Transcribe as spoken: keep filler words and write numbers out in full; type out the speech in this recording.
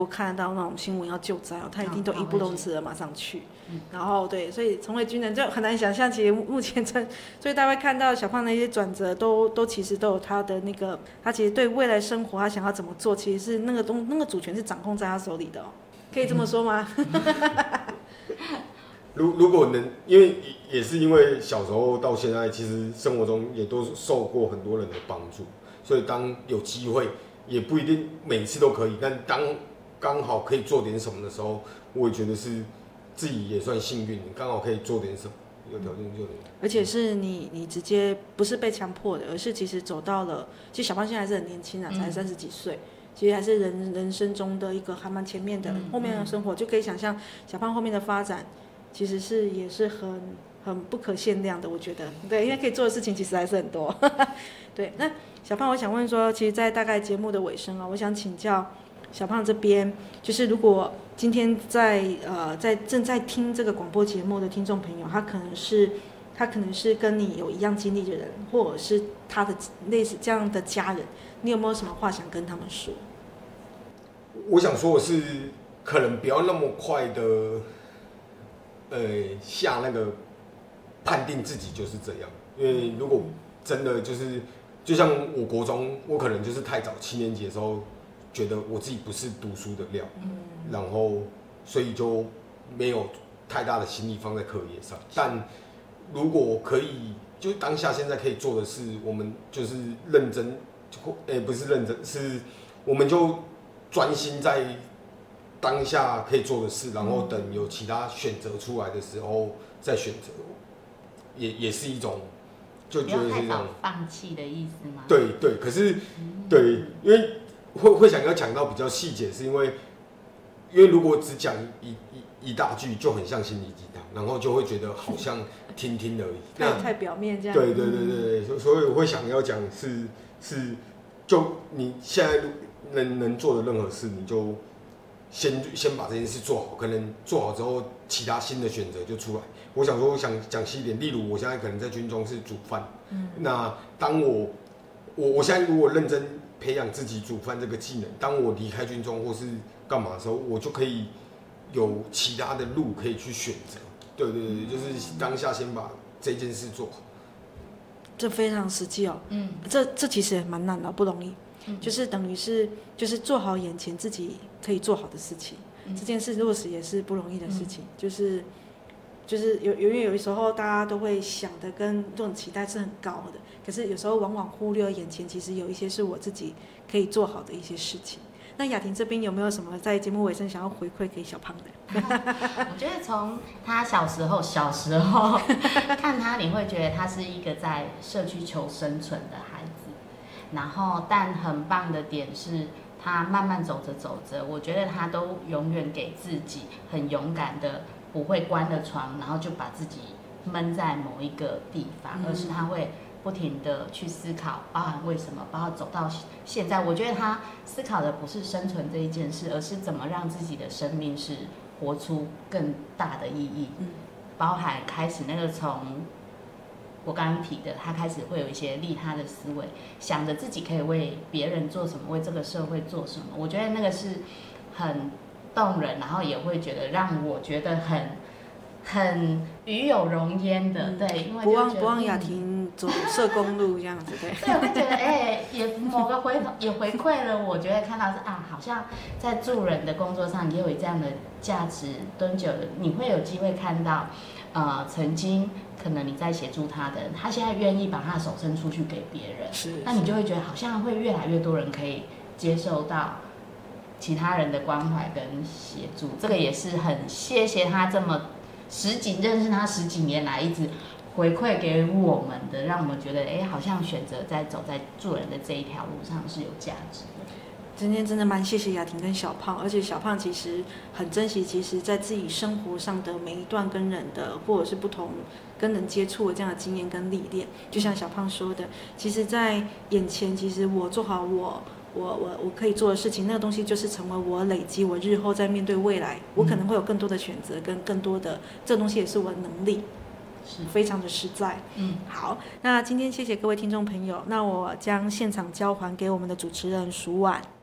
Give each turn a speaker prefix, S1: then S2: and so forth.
S1: 我看得到那种新闻要救灾哦，他一定都义不容辞的马上去。然后对，所以成为军人就很难想象，其实目前这，所以大家会看到小胖的一些转折，都都其实都有他的那个，他其实对未来生活他想要怎么做，其实是那个东那个主权是掌控在他手里的哦，可以这么说吗？
S2: 如如果能，因为也是因为小时候到现在，其实生活中也都受过很多人的帮助，所以当有机会，也不一定每次都可以，但当刚好可以做点什么的时候，我也觉得是自己也算幸运，刚好可以做点什么，有条件就能。
S1: 而且是你你直接不是被强迫的，而是其实走到了，其实小胖现在还是很年轻啊，才三十几岁。嗯，其实还是人人生中的一个还蛮前面的，嗯，后面的生活就可以想象小胖后面的发展，其实是也是很很不可限量的，我觉得，对，因为可以做的事情其实还是很多。对，那小胖，我想问说，其实，在大概节目的尾声啊，我想请教小胖这边，就是如果今天在呃在正在听这个广播节目的听众朋友，他可能是他可能是跟你有一样经历的人，或者是他的类似这样的家人，你有没有什么话想跟他们说？
S2: 我想说的是，可能不要那么快的，呃，下那个判定自己就是这样，因为如果真的就是，就像我国中，我可能就是太早七年级的时候，觉得我自己不是读书的料，嗯，然后所以就没有太大的心力放在课业上。但如果可以，就当下现在可以做的是，我们就是认真，诶、欸，不是认真，是我们就专心在当下可以做的事，然后等有其他选择出来的时候再选择，也也是一种。就觉得是这样，
S3: 放弃的意思吗？
S2: 对对，可是，嗯，对，因为会会想要讲到比较细节，是因为，因为如果只讲一一一大句，就很像心灵鸡汤，然后就会觉得好像听听而已，
S1: 太太表面这样。
S2: 对对对对对，所以我会想要讲是是，就你现在能能做的任何事，你就先先把这件事做好，可能做好之后，其他新的选择就出来。我想说，我想讲细一点，例如我现在可能在军中是煮饭，嗯，那当我我我现在如果认真培养自己煮饭这个技能，当我离开军中或是干嘛的时候，我就可以有其他的路可以去选择。对对对，就是当下先把这件事做好。
S1: 这非常实际哦，嗯，这这其实也蛮难的，不容易，嗯，就是等于是就是做好眼前自己可以做好的事情，嗯，这件事落实也是不容易的事情，嗯，就是就是有因为有的时候大家都会想的跟这种期待是很高的，可是有时候往往忽略眼前其实有一些是我自己可以做好的一些事情。那雅婷这边有没有什么在节目尾声想要回馈给小胖的？
S3: 我觉得从他小时候小时候看他，你会觉得他是一个在社区求生存的孩子，然后但很棒的点是他慢慢走着走着，我觉得他都永远给自己很勇敢的，不会关了床然后就把自己闷在某一个地方，嗯，而是他会不停的去思考，包含为什么，包括走到现在，我觉得他思考的不是生存这一件事，而是怎么让自己的生命是活出更大的意义。嗯，包含开始那个从我刚刚提的，他开始会有一些利他的思维，想着自己可以为别人做什么，为这个社会做什么。我觉得那个是很动人，然后也会觉得让我觉得很。很与有荣焉的，嗯，对，因为
S1: 不忘不忘雅婷走社公路这样子，对。
S3: 对，我会觉得，哎，欸，也某个回头也回馈了，我觉得看到是啊，好像在助人的工作上也有这样的价值。蹲久了，你会有机会看到，呃，曾经可能你在协助他的人，他现在愿意把他的手伸出去给别人，是，那你就会觉得好像会越来越多人可以接受到其他人的关怀跟协助。这个也是很谢谢他这么。十几认识他十几年来，一直回馈给我们的，让我们觉得，哎，好像选择在走在助人的这一条路上是有价值的。
S1: 今天真的蛮谢谢雅婷跟小胖，而且小胖其实很珍惜，其实在自己生活上的每一段跟人的，或者是不同跟人接触的这样的经验跟历练。就像小胖说的，其实，在眼前，其实我做好我。我我我可以做的事情，那个东西就是成为我累积，我日后在面对未来，我可能会有更多的选择，跟更多的这个东西也是我的能力，是非常的实在。嗯，好，那今天谢谢各位听众朋友，那我将现场交还给我们的主持人舒婉。